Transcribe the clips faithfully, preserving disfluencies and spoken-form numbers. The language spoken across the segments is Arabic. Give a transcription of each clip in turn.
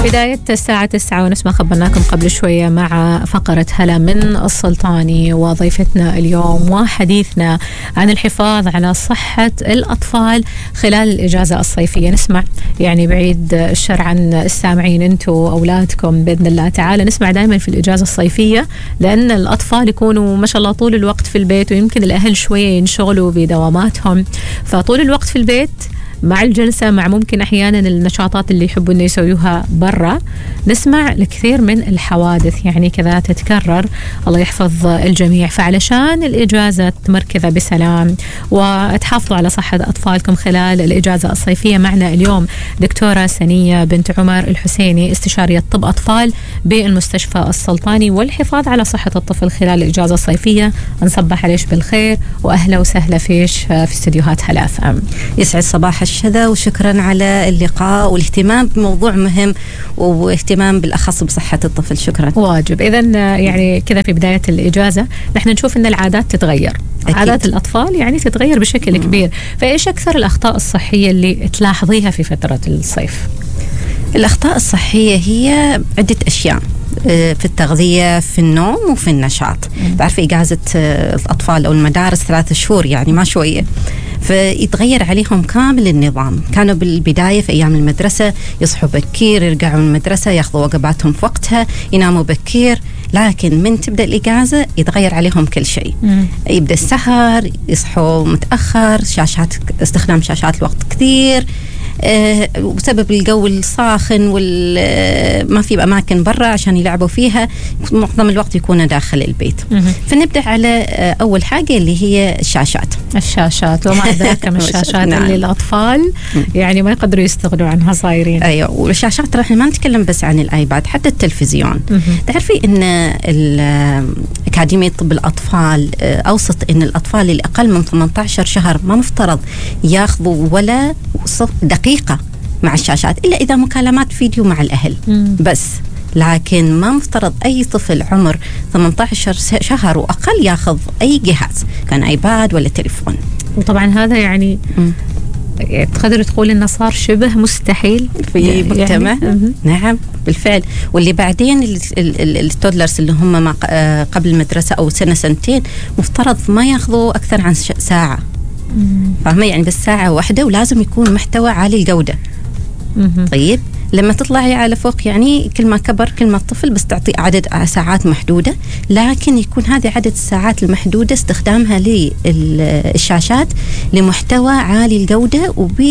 بداية الساعة تسعة ونسمة خبرناكم قبل شوية مع فقرة هلا من السلطاني وضيفتنا اليوم وحديثنا عن الحفاظ على صحة الأطفال خلال الإجازة الصيفية. نسمع يعني بعيد الشر عن السامعين أنتم وأولادكم بإذن الله تعالى، نسمع دائما في الإجازة الصيفية لأن الأطفال يكونوا ما شاء الله طول الوقت في البيت، ويمكن الأهل شوية ينشغلوا بدواماتهم، فطول الوقت في البيت مع الجلسة مع ممكن أحيانا النشاطات اللي يحبوا أن يسويوها برا. نسمع الكثير من الحوادث يعني كذا تتكرر، الله يحفظ الجميع. فعلشان الإجازة تمر كذا بسلام وتحافظوا على صحة أطفالكم خلال الإجازة الصيفية، معنا اليوم دكتورة سنية بنت عمر الحسيني، استشارية طب أطفال بالمستشفى السلطاني والحفاظ على صحة الطفل خلال الإجازة الصيفية. نصبح عليش بالخير وأهلا وسهلا فيش في استديوهات هلا اف ام. يسعد صباح الشذا وشكرا على اللقاء والاهتمام بموضوع مهم واهتمام بالأخص بصحة الطفل. شكرا. واجب. إذن يعني كذا في بداية الإجازة نحن نشوف أن العادات تتغير، أكيد. عادات الأطفال يعني تتغير بشكل مم. كبير. فإيش أكثر الأخطاء الصحية اللي تلاحظيها في فترة الصيف؟ الأخطاء الصحية هي عدة أشياء، في التغذية، في النوم، وفي النشاط. تعرفي إجازة الأطفال أو المدارس ثلاثة شهور يعني ما شوية، فيتغير عليهم كامل النظام. كانوا بالبداية في أيام المدرسة يصحوا بكير، يرجعوا من المدرسة ياخذوا وجباتهم في وقتها، يناموا بكير، لكن من تبدأ الإجازة يتغير عليهم كل شيء. مم. يبدأ السهر، يصحوا متأخر، شاشات، استخدام شاشات الوقت كثير، أه بسبب الجو الصاخن وما في أماكن برا عشان يلعبوا فيها، معظم الوقت يكونوا داخل البيت. مم. فنبدأ على أه أول حاجة اللي هي الشاشات. الشاشات وما أدراك ما الشاشات نعم. اللي الأطفال يعني ما يقدروا يستغنوا عنها صايرين. أيوة، والشاشات راح ما نتكلم بس عن الآيباد، حتى التلفزيون. مم. تعرفي إن أكاديمية طب الأطفال أوصت إن الأطفال اللي أقل من ثمانية عشر شهر ما مفترض ياخذوا ولا دقيقة مع الشاشات إلا إذا مكالمات فيديو مع الأهل. مم. بس لكن ما مفترض أي طفل عمر ثمانية عشر شهر وأقل ياخذ أي جهاز، كان آيباد ولا تليفون. وطبعا هذا يعني مم. تقدر تقول إنه صار شبه مستحيل في مجتمع. يعني نعم بالفعل. واللي بعدين التودلرز اللي هم ما قبل المدرسة أو سنة سنتين مفترض ما ياخذوا أكثر عن ساعة. فاهمة يعني بس ساعة واحدة، ولازم يكون محتوى عالي الجودة. مم. طيب لما تطلعي على فوق يعني كل ما كبر كل ما الطفل بس تعطي عدد ساعات محدودة، لكن يكون هذه عدد الساعات المحدودة استخدامها للشاشات لمحتوى عالي الجودة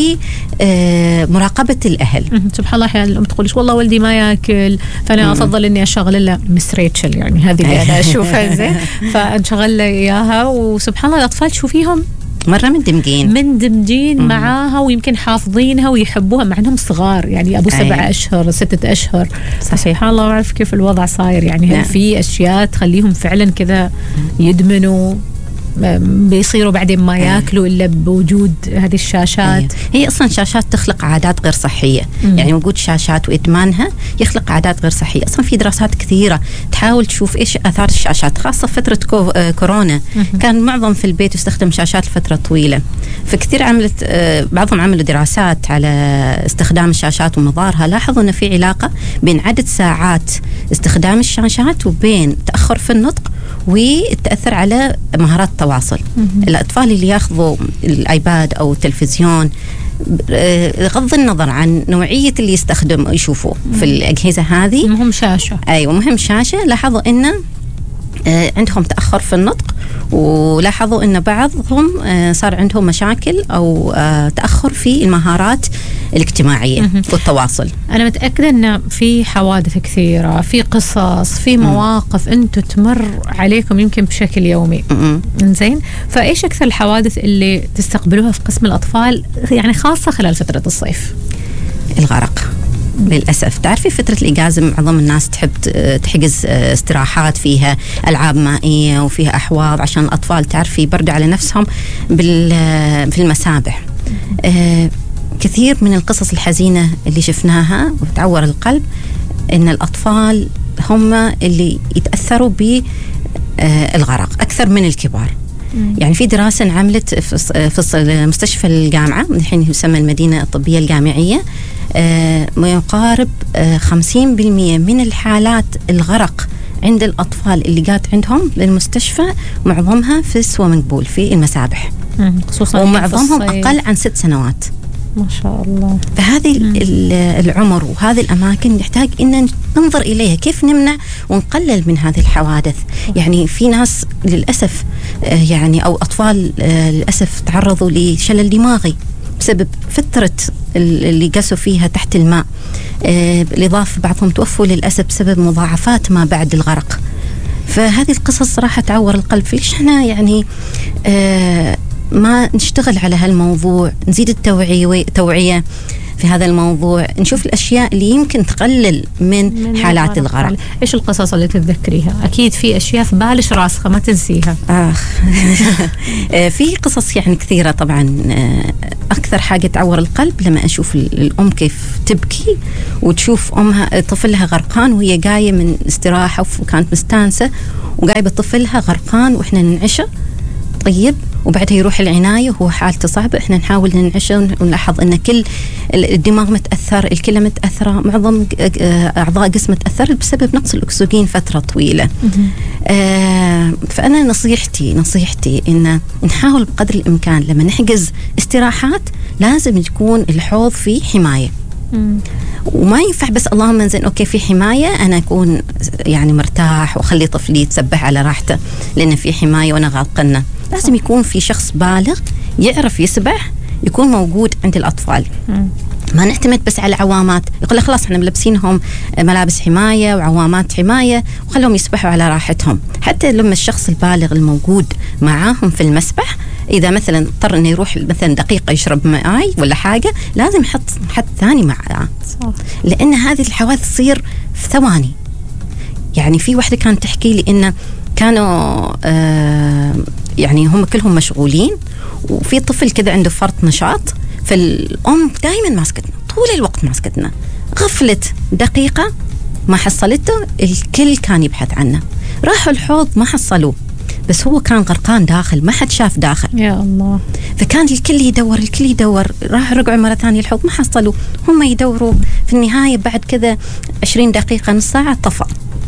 وبمراقبة الأهل. سبحان الله، أحيانا الأم تقولش والله ولدي ما يأكل فأنا أفضل إني أشغل له مس ريتشل، يعني هذه اللي أنا أشوفها زين، فأنشغل له إياها. وسبحان الله الأطفال تشوفيهم مرة مندمجين مندمجين مم. معاها، ويمكن حافظينها ويحبوها مع أنهم صغار، يعني أبو سبعة أيه. أشهر ستة أشهر. سبحان الله، أعرف كيف الوضع صاير. يعني هل في أشياء تخليهم فعلا كذا يدمنوا، بيصيروا بعدين ما ياكلوا إلا بوجود هذه الشاشات؟ أيه. هي أصلا شاشات تخلق عادات غير صحية. مم. يعني وجود شاشات وإدمانها يخلق عادات غير صحية. أصلا في دراسات كثيرة تحاول تشوف إيش آثار الشاشات، خاصة فترة كو كورونا. مم. كان معظم في البيت يستخدم شاشات لفترة طويلة، فكثير عملت بعضهم عملوا دراسات على استخدام الشاشات ومضارها، لاحظوا أن في علاقة بين عدد ساعات استخدام الشاشات وبين تأخر في النطق وتأثر على مهارات التواصل. مم. الأطفال اللي ياخذوا الآيباد أو التلفزيون بغض النظر عن نوعية اللي يستخدم يشوفوه في الأجهزة هذه، مهم شاشة. أيوة مهم شاشة. لاحظوا إنه عندهم تأخر في النطق، ولاحظوا أن بعضهم صار عندهم مشاكل أو تأخر في المهارات الاجتماعية والتواصل. أنا متأكدة أن في حوادث كثيرة، في قصص، في مواقف أنتوا تمر عليكم يمكن بشكل يومي. إنزين، فإيش أكثر الحوادث اللي تستقبلوها في قسم الأطفال يعني خاصة خلال فترة الصيف؟ الغرق للأسف. تعرفي فترة الإجازة معظم الناس تحب تحجز استراحات فيها ألعاب مائية وفيها أحواض عشان الأطفال تعرفي يبردوا على نفسهم في المسابح. آه كثير من القصص الحزينة اللي شفناها وتعور القلب إن الأطفال هم اللي يتأثروا بالغرق أكثر من الكبار. يعني في دراسة عملت في مستشفى الجامعة الحين يسمى المدينة الطبية الجامعية، آه ما يقارب آه خمسين بالمئة من الحالات الغرق عند الأطفال اللي جات عندهم للمستشفى معظمها في السويمنج بول في المسابح، خصوصا ومعظمهم أقل عن ست سنوات ما شاء الله. فهذه العمر وهذه الأماكن نحتاج إن ننظر إليها كيف نمنع ونقلل من هذه الحوادث. يعني في ناس للأسف يعني أو أطفال للأسف تعرضوا لشلل دماغي بسبب فترة اللي قاسوا فيها تحت الماء، بالإضافة بعضهم توفوا للأسف بسبب مضاعفات ما بعد الغرق. فهذه القصص صراحة تعور القلب. فليش احنا يعني آه ما نشتغل على هالموضوع، نزيد التوعية توعية في هذا الموضوع، نشوف الأشياء اللي يمكن تقلل من, من حالات الغرق. إيش القصص اللي تتذكريها؟ أكيد في أشياء في بالش راسخة ما تنسيها. آخ في قصص يعني كثيرة طبعا. أكثر حاجة تعور القلب لما أشوف الأم كيف تبكي وتشوف أمها طفلها غرقان وهي جاية من استراحة وكانت مستانسة وجايبة طفلها غرقان وإحنا ننعشه. طيب وبعدها يروح العناية وهو حالته صعبة، احنا نحاول ننعشه ونلاحظ ان كل الدماغ متأثر، الكلى متأثرة، معظم أعضاء جسم متأثر بسبب نقص الأكسجين فترة طويلة. آه فأنا نصيحتي نصيحتي إن نحاول بقدر الإمكان لما نحجز استراحات لازم يكون الحوض فيه حماية. وما ينفع بس اللهم انزين اوكي في حمايه انا اكون يعني مرتاح واخلي طفلي يتسبح على راحته لان في حمايه وانا غاطقنه. لازم يكون في شخص بالغ يعرف يسبح يكون موجود عند الاطفال. ما نعتمد بس على العوامات، يقول خلاص احنا ملبسينهم ملابس حمايه وعوامات حمايه وخلهم يسبحوا على راحتهم. حتى لما الشخص البالغ الموجود معاهم في المسبح إذا مثلا اضطر إنه يروح مثلا دقيقة يشرب ماء ولا حاجة لازم يحط حد ثاني معاه، لأن هذه الحوادث تصير في ثواني. يعني في واحدة كانت تحكي لي إنه كانوا آه يعني هم كلهم مشغولين وفي طفل كذا عنده فرط نشاط، فالأم دائما ماسكتنا طول الوقت ماسكتنا، غفلت دقيقة ما حصلته، الكل كان يبحث عنه، راحوا الحوض ما حصلوه بس هو كان غرقان داخل ما حد شاف داخل. يا الله. فكان الكل يدور الكل يدور، راح رجعوا مرة ثانية الحوض ما حصلوا، هم يدوروا في النهاية بعد كذا عشرين دقيقة نص ساعة طفى.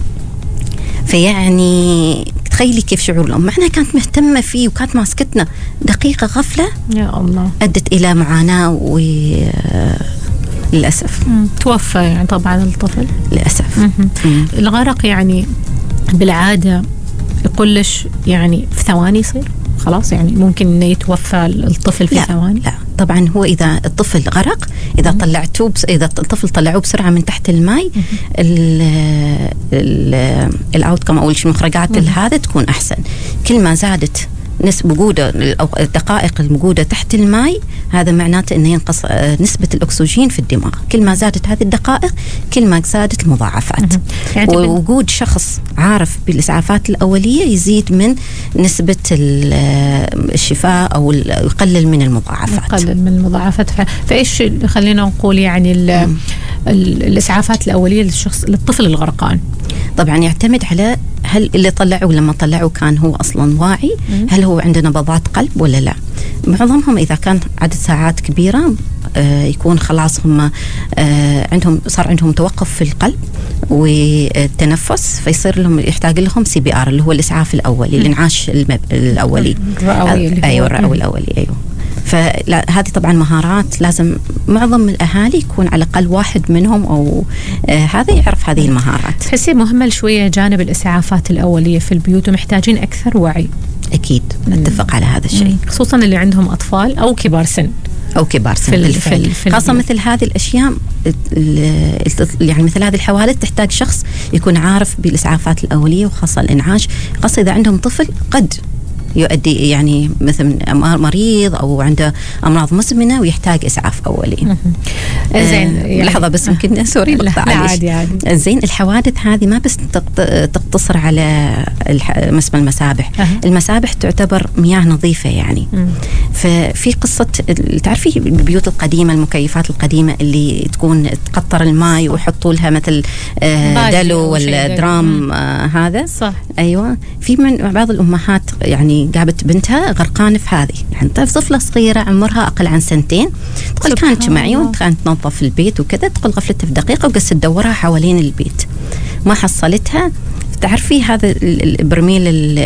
فيعني تخيلي كيف شعور الأم، معناها كانت مهتمة فيه وكانت ماسكتنا، دقيقة غفلة يا الله أدت إلى معاناة و للأسف توفى يعني طبعا الطفل للأسف. الغرق يعني بالعادة يقولش يعني في ثواني يصير خلاص، يعني ممكن إنه يتوفى الطفل في لا ثواني؟ لا طبعا. هو إذا الطفل غرق إذا طلعتوه بس إذا الطفل طلعوه بسرعة من تحت الماء الأوتكم أو المخرجات هذا تكون أحسن. كل ما زادت نسبة وجوده الدقائق الموجودة تحت الماء هذا معناته أنه ينقص نسبة الأكسجين في الدماغ. كل ما زادت هذه الدقائق كل ما زادت المضاعفات. يعني ووجود شخص عارف بالإسعافات الأولية يزيد من نسبة الشفاء أو يقلل من المضاعفات. يقلل من المضاعفات. فإيش خلينا نقول يعني الإسعافات الأولية للشخص للطفل الغرقان؟ طبعا يعتمد على هل اللي طلعوا لما طلعوا كان هو أصلا واعي، هل هو عنده نبضات قلب ولا لا. معظمهم إذا كان عدد ساعات كبيرة آه يكون خلاص هم آه عندهم صار عندهم توقف في القلب والتنفس، فيصير لهم يحتاج لهم سي بي آر اللي هو الإسعاف الأولي، الإنعاش الأولي. أيوة الرئوي الأولي. أيوة. فهذه طبعا مهارات لازم معظم الأهالي يكون على الأقل واحد منهم أو آه هذا يعرف هذه المهارات. تحسي مهمة شوية جانب الإسعافات الأولية في البيوت ومحتاجين أكثر وعي؟ أكيد نتفق على هذا الشيء، خصوصا اللي عندهم أطفال أو كبار سن أو كبار سن في بالفعل. في خاصة مثل هذه الأشياء يعني مثل هذه الحوادث تحتاج شخص يكون عارف بالإسعافات الأولية وخاصة الإنعاش، خاصة إذا عندهم طفل قد يؤدي يعني مثل مريض أو عنده أمراض مزمنة ويحتاج إسعاف أولي. زين يعني لحظة بس يمكن سوري لا, لا عادي عادي. زين الحوادث هذه ما بس تقتصر على مثل المسابح. أه. المسابح تعتبر مياه نظيفة يعني. م. ففي قصة تعرفي البيوت القديمة المكيفات القديمة اللي تكون تقطر الماء ويحطوا لها مثل دلو ولا درام آه هذا صح. أيوة. في من بعض الأمهات يعني يعني جابت بنتها غرقانة في هذه، يعني طفلة صغيرة عمرها أقل عن سنتين، تقول كانت معي وكانت تنظف البيت وكذا، تقول غفلتها في دقيقة وقست تدورها حوالين البيت ما حصلتها. تعرفي هذا البرميل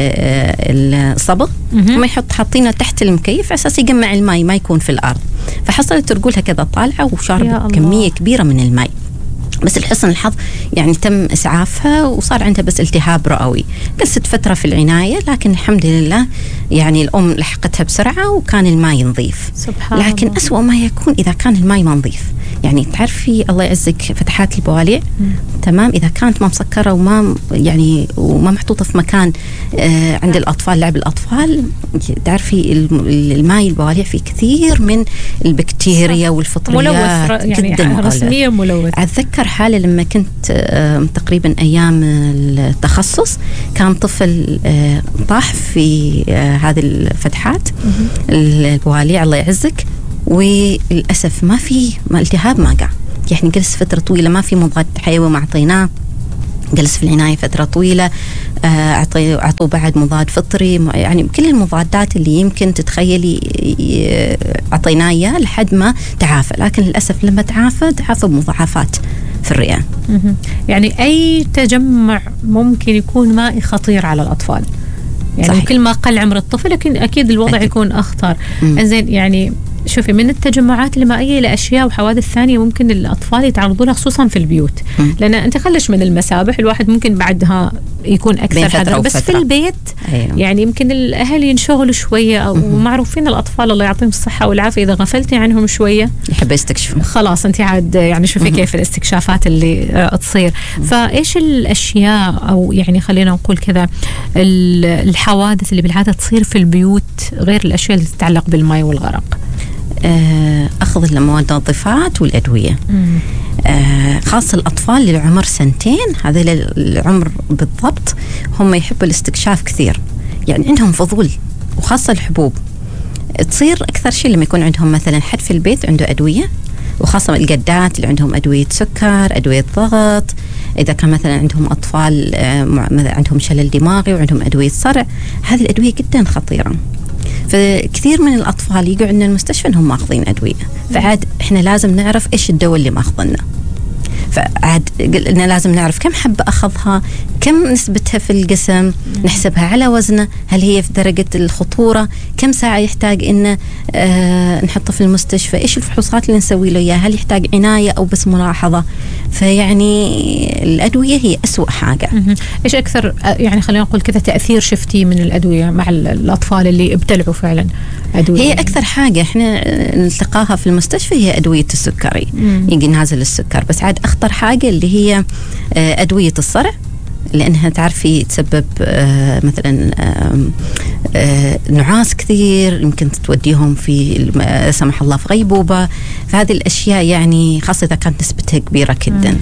الصبغ ما يحط حاطينه تحت المكيف على اساس يجمع الماء ما يكون في الارض، فحصلت رجولها كذا طالعه وشاربت كميه كبيره من الماء. بس لحسن الحظ يعني تم إسعافها وصار عندها بس التهاب رئوي، قست فترة في العناية، لكن الحمد لله يعني الأم لحقتها بسرعة وكان الماء نظيف. سبحان لكن الله. أسوأ ما يكون إذا كان الماء ما نظيف، يعني تعرفي الله يعزك فتحات البواليع تمام إذا كانت ما مسكرة وما يعني وما محطوطة في مكان آه عند الأطفال لعب الأطفال، تعرفي الماء البواليع فيه كثير من البكتيريا والفطريات ملوث يعني رسميا ملوث. أتذكر حالة لما كنت آه تقريبا أيام التخصص كان طفل آه طاح في آه هذه الفتحات البواليع الله يعزك، وللأسف ما في ما التهاب ما قع، يعني جلس فترة طويلة ما في مضاد حيوي ما أعطيناه، جلس في العناية فترة طويلة، أعطي أعطوه بعد مضاد فطري، يعني كل المضادات اللي يمكن تتخيلي أعطيناه إياه لحد ما تعافى، لكن للأسف لما تعافى تعافى بمضاعفات في الرئة. يعني أي تجمع ممكن يكون مائي خطير على الأطفال، يعني صحيح. كل ما قل عمر الطفل لكن أكيد الوضع أكيد. يكون أخطر. إنزين يعني شوفي من التجمعات المائية لأشياء وحوادث ثانية ممكن الأطفال يتعرضوا لها خصوصا في البيوت، م. لأن أنت خلش من المسابح الواحد ممكن بعدها يكون أكثر حذر، بس فترة. في البيت أيوه. يعني يمكن الأهل ينشغلوا شوية أو م. معروفين الأطفال الله يعطيهم الصحة والعافية إذا غفلتي عنهم شوية يحب يستكشفوا خلاص أنت عاد يعني شوفي م. كيف الاستكشافات اللي تصير. م. فإيش الأشياء أو يعني خلينا نقول كذا الحوادث اللي بالعادة تصير في البيوت غير الأشياء اللي تتعلق بالماء والغرق؟ أخذ المواد النظيفات والأدوية، آه خاصة الأطفال اللي عمر سنتين، هذا العمر بالضبط هم يحبوا الاستكشاف كثير، يعني عندهم فضول، وخاصة الحبوب تصير أكثر شيء لما يكون عندهم مثلا حد في البيت عنده أدوية، وخاصة الجدات اللي عندهم أدوية سكر، أدوية ضغط، إذا كان مثلا عندهم أطفال آه عندهم شلل دماغي وعندهم أدوية صرع، هذه الأدوية جدا خطيرة. فكثير من الأطفال يقعدوا عندنا المستشفى إنهم ماخذين أدوية، فعاد إحنا لازم نعرف إيش الدواء اللي ماخذنا، فعاد قلنا لازم نعرف كم حبة أخذها، كم نسبتها في الجسم، نحسبها على وزنه، هل هي في درجة الخطورة، كم ساعة يحتاج إن آه نحطه في المستشفى، إيش الفحوصات اللي نسوي له إياها، هل يحتاج عناية أو بس ملاحظة. فيعني الأدوية هي أسوأ حاجة. إيش أكثر يعني خلينا نقول كذا تأثير شفتي من الأدوية مع الأطفال اللي ابتلعوا فعلا أدوية؟ هي أكثر حاجة إحنا نلتقاها في المستشفى هي أدوية السكري، يجي نازل السكر، بس عاد أخطر حاجة اللي هي أدوية الصرع، لأنها تعرفي تسبب آه مثلا آه آه نعاس كثير، يمكن توديهم في لا سمح الله في غيبوبة، فهذه الأشياء يعني خاصة إذا كانت نسبتها كبيرة جدا.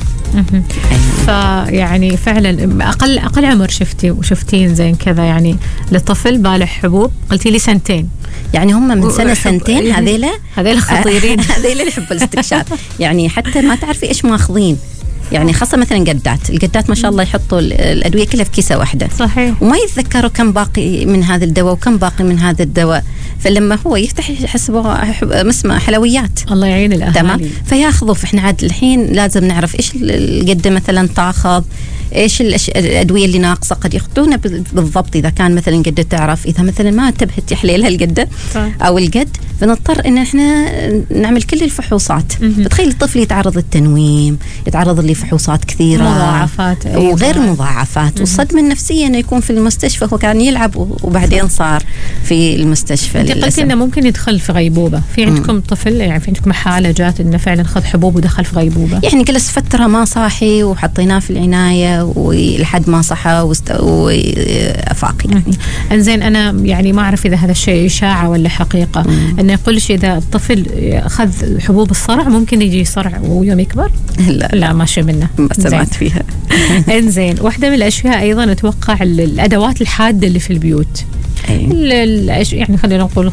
فيعني فعلا أقل أقل عمر شفتي وشفتين زين كذا يعني للطفل بالغ حبوب، قلتي لي سنتين، يعني هم من سنة سنتين هذيلا هذيلا خطيرين هذيلا اللي يحبوا الاستكشاف، يعني حتى ما تعرفي إيش ماخذين، يعني خاصة مثلا جدات الجدات ما شاء الله يحطوا الأدوية كلها في كيسة واحدة، صحيح، وما يتذكروا كم باقي من هذا الدواء وكم باقي من هذا الدواء، فلما هو يفتح يحسبه مسمى حلويات. الله يعين الأهالي. تمام، فياخذوا. فإحنا عاد الحين لازم نعرف إيش الجدة مثلا تاخذ، إيش الأدوية اللي ناقصة، قد ياخذونها بالضبط إذا كان مثلا جدة تعرف، إذا مثلا ما انتبهت يحليلها الجدة أو الجد، فنضطر إن إحنا نعمل كل الفحوصات. فتخيل الطفل يتعرض للتنويم، يتعرض لفحوصات كثيرة، مضاعفات وغير مضاعفات، والصدمة النفسية إنه يكون في المستشفى، هو كان يلعب وبعدين صار في المستشفى. أنت قلت إنه ممكن يدخل في غيبوبة، في عندكم مم. طفل يعني في عندكم حالة جات إنه فعلا خذ حبوب ودخل في غيبوبة، يعني جلس فترة ما صاحي وحطيناه في العناية ولحد ما صحى وأفاق يعني. إنزين أنا يعني ما أعرف إذا هذا الشيء إشاعة ولا حقيقة، إنه يقول شيء إذا الطفل أخذ حبوب الصرع ممكن يجي صرع ويوم يكبر؟ لا لا ما شيء منه، ما سمعت فيها. إنزين واحدة من الأشياء أيضا أتوقع الأدوات الحادة اللي في البيوت، يعني خلينا نقول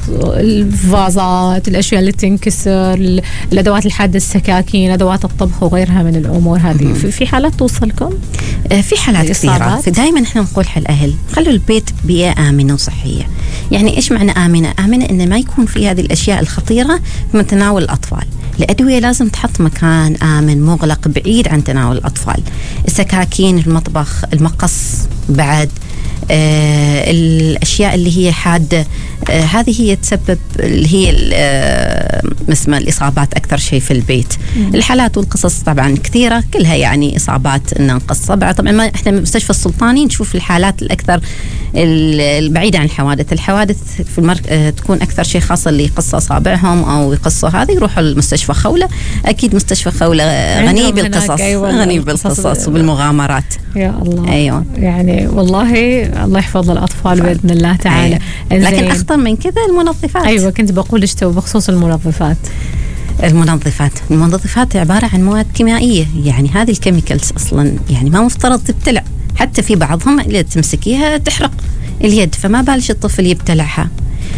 الفازات، الأشياء اللي تنكسر، الأدوات الحادة، السكاكين، أدوات الطبخ وغيرها من الأمور هذه. في حالات توصلكم؟ في حالات كثيرة. فدائما احنا نقول حل الأهل خلوا البيت بيئة آمنة وصحية. يعني إيش معنى آمنة؟ آمنة إن ما يكون في هذه الأشياء الخطيرة في تناول الأطفال. الأدوية لازم تحط مكان آمن مغلق بعيد عن تناول الأطفال. السكاكين، المطبخ، المقص بعد، آه الأشياء اللي هي حادة، آه هذه هي تسبب اللي هي آه مثل الإصابات أكثر شيء في البيت. مم. الحالات والقصص طبعا كثيرة، كلها يعني إصابات إن نقص. طبعا ما إحنا مستشفى السلطاني نشوف الحالات الأكثر البعيدة عن الحوادث. الحوادث في المرك... آه تكون أكثر شيء خاصة اللي يقص أصابعهم أو يقصوا هذا يروحوا المستشفى خولة. أكيد مستشفى خولة غني بالقصص. أيوة غني بالقصص وبالمغامرات. يا الله. أيوة. يعني والله الله يحفظ الأطفال بإذن الله تعالى. أيوة. لكن أخطر من كذا المنظفات. أيوة كنت بقول إيش تو بخصوص المنظفات. المنظفات المنظفات عبارة عن مواد كيميائية، يعني هذه الكيميكالز أصلا يعني ما مفترض تبتلع، حتى في بعضهم اللي تمسكيها تحرق اليد، فما بالش الطفل يبتلعها.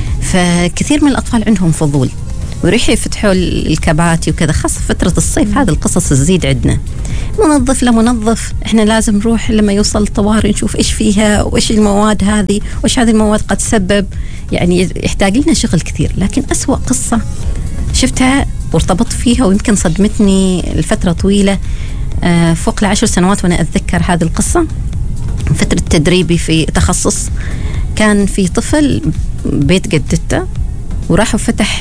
فكثير من الأطفال عندهم فضول ويروحوا يفتحوا الكباتي وكذا، خاصة فترة الصيف. هذه القصص تزيد عندنا. منظف لمنظف، احنا لازم نروح لما يوصل الطوارئ نشوف ايش فيها وايش المواد هذه وايش هذه المواد قد تسبب. يعني يحتاج لنا شغل كثير. لكن أسوأ قصة شفتها وارتبطت فيها ويمكن صدمتني لفترة طويلة، آه فوق العشر سنوات وانا اتذكر هذه القصة. فترة تدريبي في تخصص، كان في طفل بيت جدته وراح فتح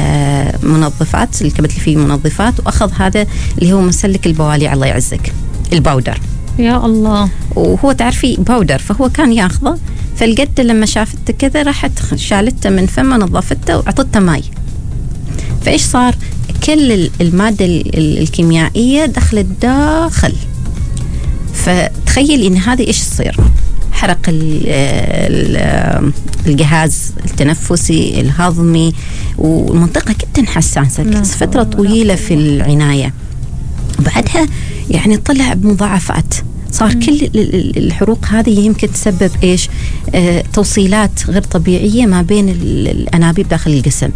المنظفات، الكبت اللي فيه منظفات، واخذ هذا اللي هو مسلك البوالي الله يعزك، الباودر. يا الله. وهو تعرفي باودر، فهو كان ياخذه. فالجدة لما شافته كذا راحت شالته من فمه، نظفته وعطته ماي. فايش صار؟ كل المادة الكيميائية دخلت داخل. فتخيل ان هذه ايش تصير؟ حرق الجهاز التنفسي الهضمي، والمنطقة جدا حساسة. فترة طويلة في العناية. بعدها يعني طلع بمضاعفات، صار مم. كل الحروق هذه يمكن تسبب ايش؟ آه توصيلات غير طبيعية ما بين الأنابيب داخل الجسم.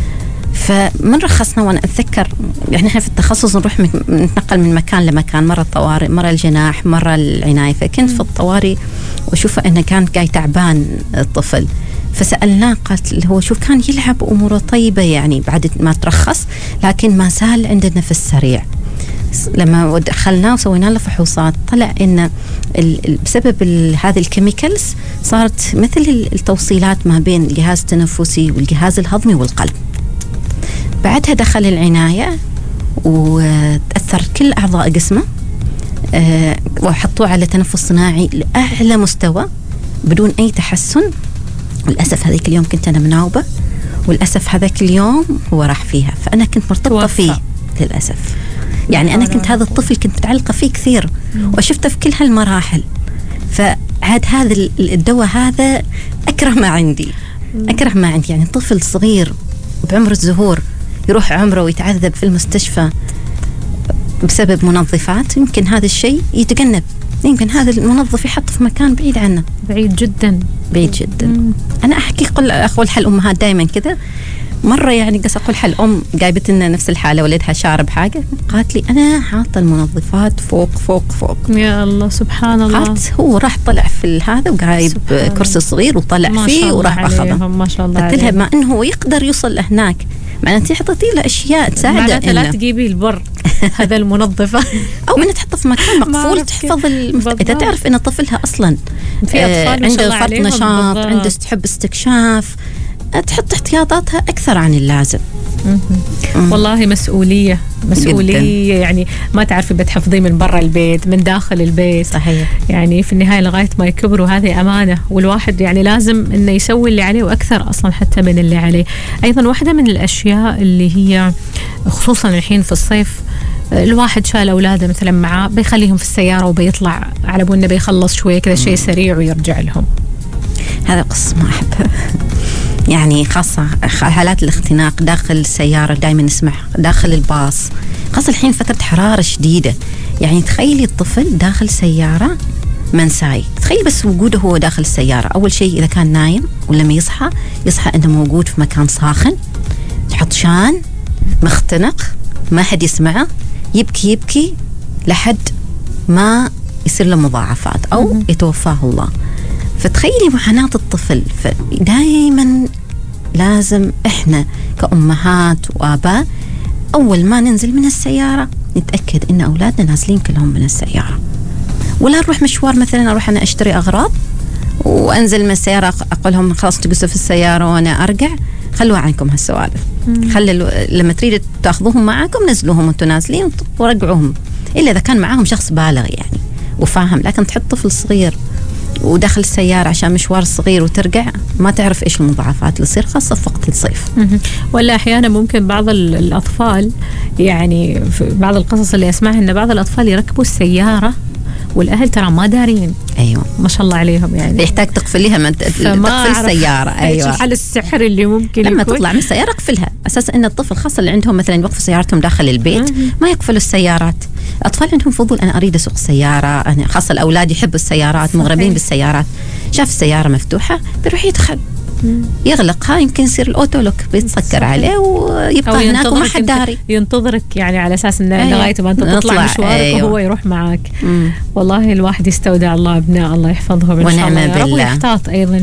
فمن رخصنا، وانا اتذكر يعني احنا في التخصص نروح نتنقل من مكان لمكان، مره الطوارئ، مره الجناح، مره العنايه. فكنت في الطوارئ واشوفه انه كان جاي تعبان الطفل، فسالناه قالت هو شوف كان يلعب اموره طيبه يعني بعد ما ترخص، لكن ما زال عنده نفس سريع. لما دخلناه وسوينا له فحوصات طلع ان بسبب هذه الكيميكالز صارت مثل التوصيلات ما بين الجهاز التنفسي والجهاز الهضمي والقلب. بعدها دخل العناية وتأثر كل أعضاء جسمه، أه وحطوه على تنفس صناعي لأعلى مستوى بدون أي تحسن. للأسف هذيك اليوم كنت أنا مناوبة، وللأسف هذاك اليوم هو راح فيها. فأنا كنت مرتبطة فيه للأسف. يعني أنا كنت هذا الطفل كنت متعلقة فيه كثير وشفته في كل هالمراحل. فعاد هذا الدواء هذا أكره ما عندي، أكره ما عندي. يعني طفل صغير بعمر الزهور يروح عمره ويتعذب في المستشفى بسبب منظفات. يمكن هذا الشيء يتجنب، يمكن هذا المنظف يحط في مكان بعيد عنه، بعيد جدا بعيد جدا. مم. أنا أحكي قل أقول حل أمهات دائما كذا. مرة يعني قص أقول حل أم جايبت لنا نفس الحالة، ولدها شارب حاجة، قالت لي أنا حاطة المنظفات فوق فوق فوق. يا الله سبحان الله. قالت هو راح طلع في هذا وجايب كرسي صغير وطلع فيه وراح أخذه. ما شاء الله. قلت لها ما إنه هو يقدر يوصل لهناك، معناته حطيتي له أشياء تساعده. معناته لا تجيبي البر هذا المنظفة أو إنه تحطه في مكان مقفول تحفظ المست... إذا تعرف إن طفلها أصلا في أطفال آه عنده فرط نشاط، عنده تحب استكشاف، تحط احتياطاتها أكثر عن اللازم. والله مسؤولية مسؤولية جداً. يعني ما تعرفي بتحفظيه من برا البيت من داخل البيت. صحيح. يعني في النهاية لغاية ما يكبروا هذه أمانة، والواحد يعني لازم إنه يسوي اللي عليه وأكثر أصلا حتى من اللي عليه. أيضا واحدة من الأشياء اللي هي خصوصا الحين في الصيف، الواحد شال أولاده مثلا معاه بيخليهم في السيارة وبيطلع على بونه بيخلص شوية كذا شيء سريع ويرجع لهم. هذا قصة ما أحبها يعني، خاصة حالات الاختناق داخل السيارة دائما نسمع، داخل الباص، خاصة الحين فترة حرارة شديدة. يعني تخيلي الطفل داخل سيارة منساي. تخيل بس وجوده هو داخل السيارة. أول شيء إذا كان نايم ولما يصحى يصحى أنه موجود في مكان ساخن عطشان مختنق ما حد يسمعه، يبكي يبكي لحد ما يصير له مضاعفات أو يتوفاه الله. فتخيلي معاناة الطفل. فدائما لازم إحنا كأمهات وآباء أول ما ننزل من السيارة نتأكد إن أولادنا نازلين كلهم من السيارة، ولا نروح مشوار مثلا أروح أنا أشتري أغراض وأنزل من السيارة أقول لهم خلاص تجلسوا في السيارة وأنا أرجع. خلوا عنكم هالسوالف. خلوا لما تريدوا تأخذوهم معاكم نزلوهم وانتوا نازلين ورجعوهم، إلا إذا كان معاهم شخص بالغ يعني وفاهم. لكن تحط طفل صغير وداخل السيارة عشان مشوار صغير وترجع ما تعرف إيش المضاعفات اللي تصير، خاصة في وقت الصيف. ولا أحيانا ممكن بعض الأطفال يعني في بعض القصص اللي أسمعها إن بعض الأطفال يركبوا السيارة والأهل ترى ما دارين. أيوة ما شاء الله عليهم يعني يحتاج تقفليها من تقفل السيارة. أيوة حل السحر اللي ممكن لما يكون. تطلع من السيارة اقفلها. أساس إن الطفل خاصة اللي عندهم مثلا يوقفوا سيارتهم داخل البيت ما يقفلوا السيارات. أطفال عندهم فضول، أنا أريد أسوق سيارة، أنا خاصة الأولاد يحبوا السيارات مغرمين بالسيارات. شاف السيارة مفتوحة بيروح يدخل يغلقها، يمكن يصير الأوتو لوك بيتسكر عليه ويبقى هناك وما حد داري. ينتظرك يعني على أساس إنه أيوة. لغاية ما أنت تطلع مشوارك أيوة. وهو يروح معك. مم. والله الواحد يستودع الله أبناء الله يحفظهم إن شاء الله يا رب، ويحتاط أيضا